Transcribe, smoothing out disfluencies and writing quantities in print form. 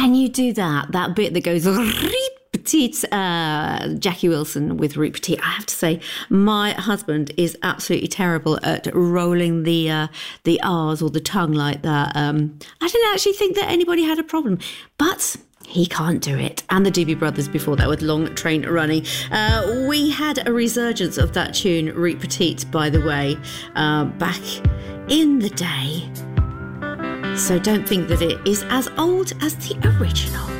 Can you do that bit that goes petite, Jackie Wilson with Route Petite? I have to say, my husband is absolutely terrible at rolling the R's or the tongue like that. I didn't actually think that anybody had a problem, but he can't do it. And the Doobie Brothers before that with Long Train Running. We had a resurgence of that tune, Route Petite, by the way, back in the day. So don't think that it is as old as the original.